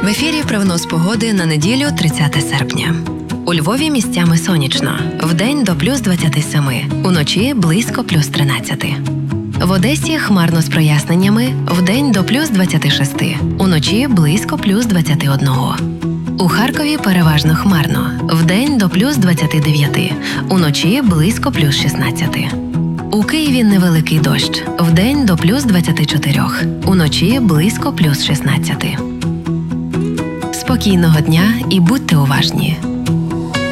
В ефірі прогноз погоди на неділю 30 серпня. У Львові місцями сонячно. Вдень до плюс 27, уночі близько плюс 13. В Одесі хмарно з проясненнями, вдень до плюс 26, уночі близько плюс 21. У Харкові переважно хмарно, вдень до плюс 29, уночі близько плюс 16. У Києві невеликий дощ, вдень до плюс 24, уночі близько плюс 16. Спокійного дня і будьте уважні!